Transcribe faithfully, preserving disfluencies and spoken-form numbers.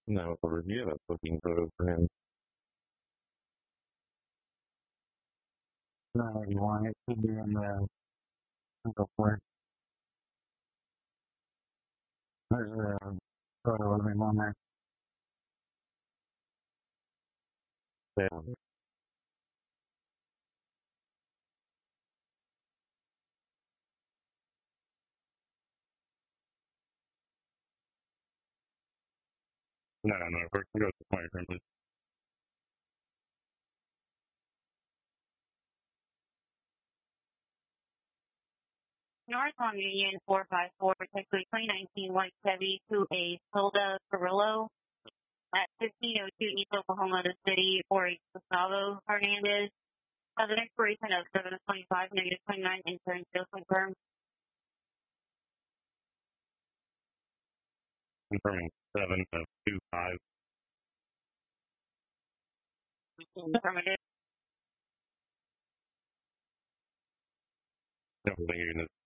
No, a review of a booking photo for him. No, you want it to be in the go for it. There's a photo of him on there. Yeah. No, no, first we go to the point from North on Union four five four, particularly twenty nineteen White Chevy to a Hilda Carrillo at fifteen oh two East Oklahoma City for a Gustavo Hernandez. Has an expiration of seven twenty-five, negative twenty-nine, insurance sales confirmed. confirming seven of two five. Affirmative. Everything you're gonna